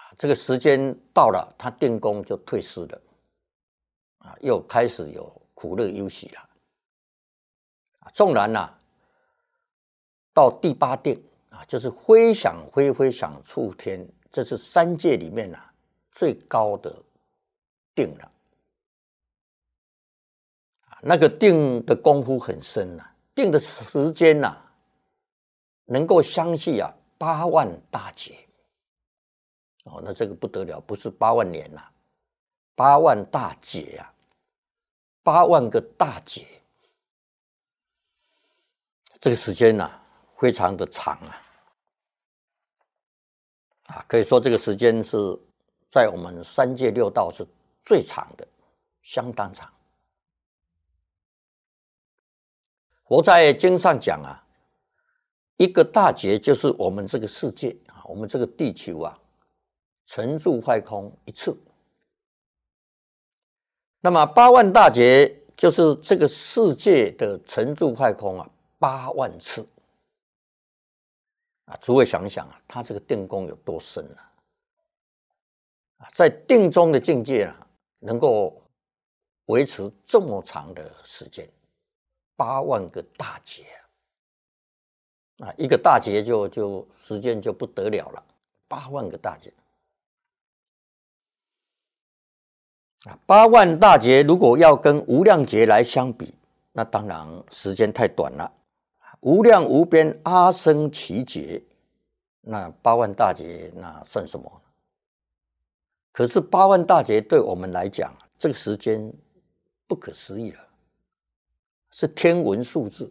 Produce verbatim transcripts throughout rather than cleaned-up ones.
这个时间到了，他定功就退失了，啊，又开始有苦乐忧喜了。纵然呐、啊，到第八定啊，就是飞翔飞飞翔触天，这是三界里面啊最高的定了。那个定的功夫很深啊，定的时间呐、啊，能够相续啊八万大劫。哦，那这个不得了，不是八万年呐、啊，八万大劫啊，八万个大劫，这个时间呐、啊、非常的长啊，啊，可以说这个时间是在我们三界六道是最长的，相当长。佛在经上讲啊，一个大劫就是我们这个世界啊，我们这个地球啊，沉住坏空一次。那么八万大劫就是这个世界的沉住坏空啊，八万次。啊，诸位想想啊，他这个定功有多深啊！啊，在定中的境界啊，能够维持这么长的时间，八万个大劫啊！啊，一个大劫就就时间就不得了了，八万个大劫啊！八万大劫如果要跟无量劫来相比，那当然时间太短了。无量无边阿僧祇劫，那八万大劫那算什么？可是八万大劫对我们来讲，这个时间不可思议了，是天文数字。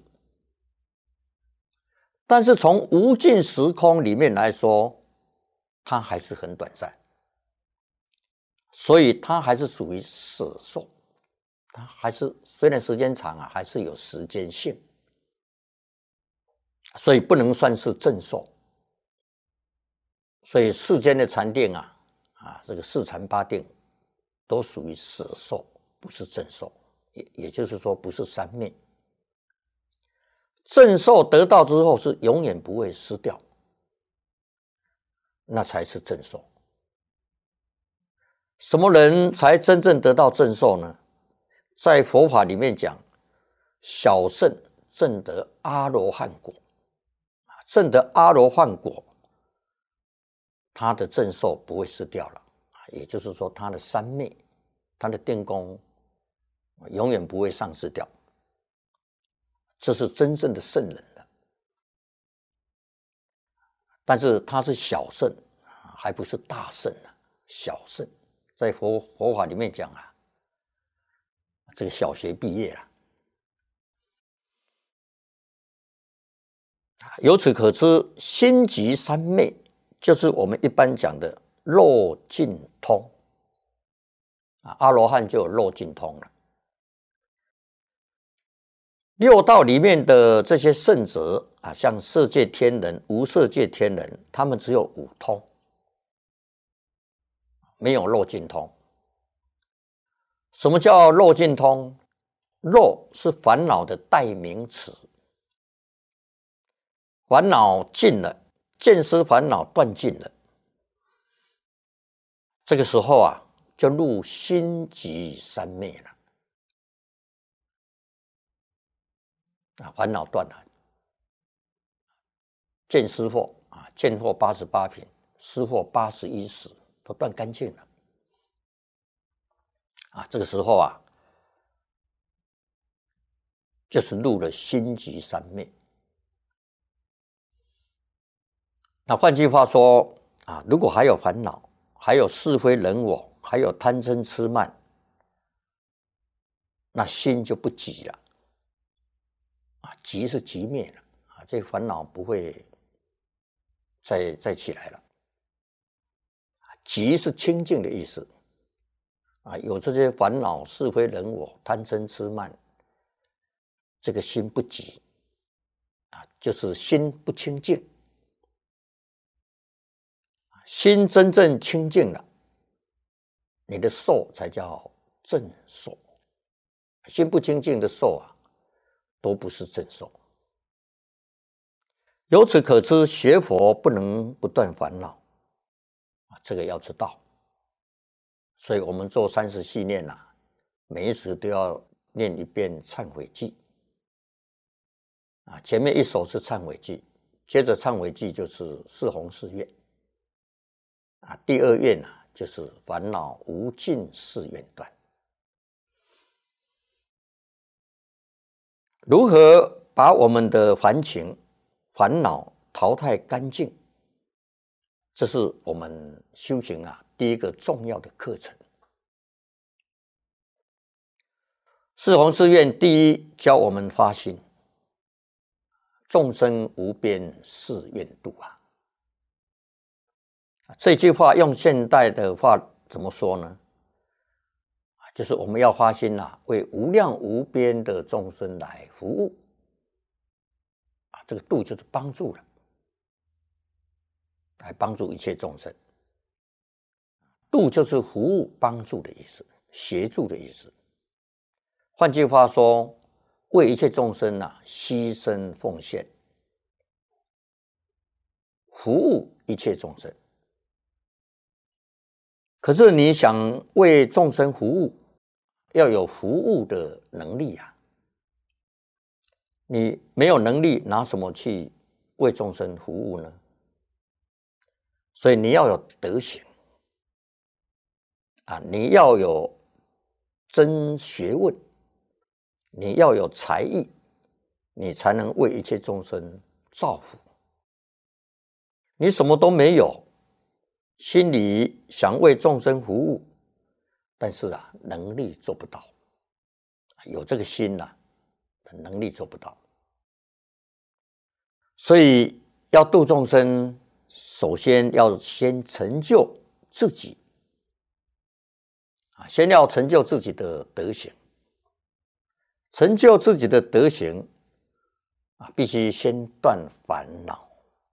但是从无尽时空里面来说，它还是很短暂，所以它还是属于死寿，它还是虽然时间长啊，还是有时间性。所以不能算是正寿，所以世间的禅定啊，啊，这个四禅八定都属于死寿，不是正寿，也也就是说不是三昧。正寿得到之后是永远不会失掉，那才是正寿。什么人才真正得到正寿呢？在佛法里面讲，小圣证得阿罗汉果。证得阿罗汉果，他的正寿不会失掉了，也就是说，他的三昧，他的定功永远不会丧失掉。这是真正的圣人了。但是他是小圣，还不是大圣啊。小圣在佛佛法里面讲啊，这个小学毕业了。由此可知，心即三昧，就是我们一般讲的漏尽通。啊，阿罗汉就有漏尽通了。六道里面的这些圣者啊，像色界天人、无色界天人，他们只有五通，没有漏尽通。什么叫漏尽通？漏是烦恼的代名词。烦恼尽了，见思烦恼断尽了，这个时候啊，就入心即三昧了。啊，烦恼断了，见思惑啊，见惑八十八品，思惑八十一识都断干净了。啊，这个时候啊，就是入了心即三昧。那换句话说啊，如果还有烦恼，还有是非人我，还有贪嗔痴慢，那心就不寂了。啊，寂是寂灭了啊，这烦恼不会再再起来了。寂是清净的意思啊，有这些烦恼、是非人我、贪嗔痴慢，这个心不寂啊，就是心不清净。心真正清净了，你的寿才叫正寿。心不清净的寿啊，都不是正寿。由此可知，学佛不能不断烦恼， 这个要知道。所以我们做三十系念啊，每一时都要念一遍忏悔记啊。前面一首是忏悔记，接着忏悔记就是四弘誓愿啊，第二愿啊就是烦恼无尽誓愿断。如何把我们的烦情、烦恼淘汰干净？这是我们修行啊第一个重要的课程。四弘誓愿第一教我们发心，众生无边誓愿度啊。这句话用现代的话怎么说呢？就是我们要发心啊，为无量无边的众生来服务啊，这个度就是帮助了，来帮助一切众生。度就是服务、帮助的意思，协助的意思。换句话说，为一切众生啊牺牲奉献，服务一切众生。可是你想为众生服务，要有服务的能力啊。你没有能力，拿什么去为众生服务呢？所以你要有德行啊，你要有真学问，你要有才艺，你才能为一切众生造福。你什么都没有，心里想为众生服务，但是啊，能力做不到。有这个心啊，能力做不到。所以要度众生，首先要先成就自己啊，先要成就自己的德行。成就自己的德行啊，必须先断烦恼。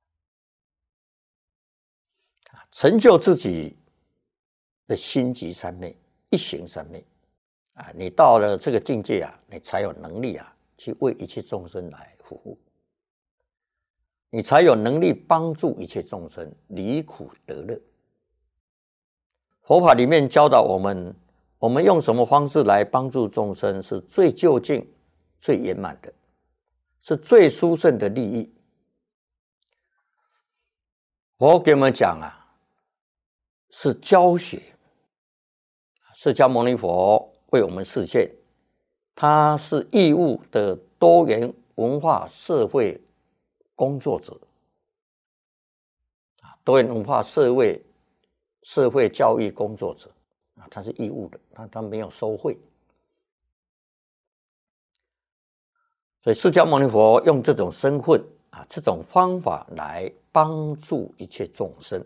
成就自己的心即三昧，一行三昧啊，你到了这个境界啊，你才有能力啊，去为一切众生来服务，你才有能力帮助一切众生离苦得乐。佛法里面教导我们，我们用什么方式来帮助众生是最究竟、最圆满的，是最殊胜的利益。佛给我们讲啊，是教学。释迦牟尼佛为我们示现，他是义务的多元文化社会工作者，多元文化社会社会教育工作者啊，他是义务的，他他没有收费。所以释迦牟尼佛用这种身份啊，这种方法来帮助一切众生。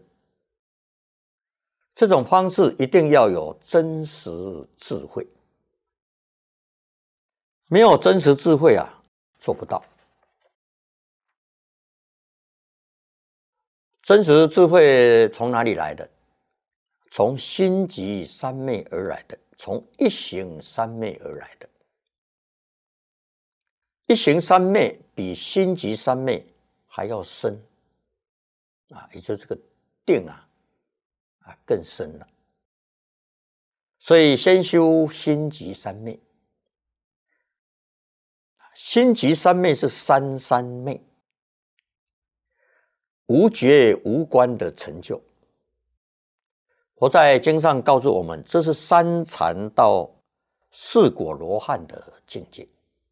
这种方式一定要有真实智慧，没有真实智慧啊，做不到。真实智慧从哪里来的？从心即三昧而来的，从一行三昧而来的。一行三昧比心即三昧还要深啊，也就是这个定啊。啊，更深了。所以先修心即三昧，心即三昧是三三昧，无觉无观的成就。佛在经上告诉我们，这是三禅到四果罗汉的境界。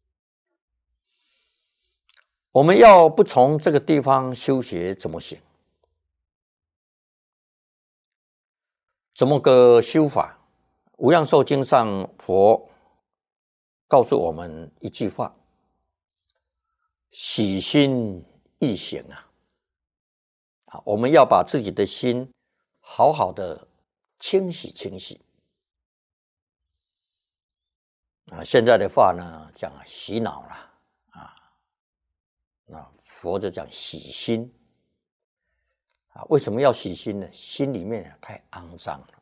我们要不从这个地方修学，怎么行？怎么个修法？无量寿经上佛告诉我们一句话：洗心易行啊！啊，我们要把自己的心好好的清洗清洗啊！现在的话呢，讲洗脑了啊，那佛就讲洗心啊。为什么要洗心呢？心里面太肮脏了。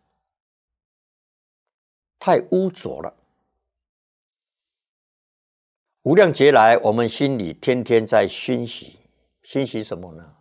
太污浊了。无量劫来，我们心里天天在熏习，熏习什么呢？